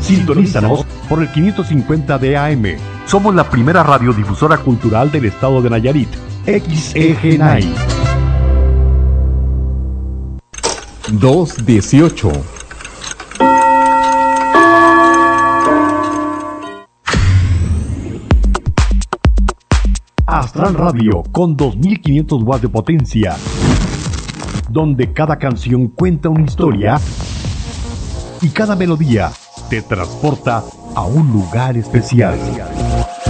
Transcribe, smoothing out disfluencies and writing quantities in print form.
Sintonízanos por el 550 de AM. Somos la primera radiodifusora cultural del estado de Nayarit. XEGNAI. 218. Astral Radio con 2500 watts de potencia, donde cada canción cuenta una historia y cada melodía te transporta a un lugar especial.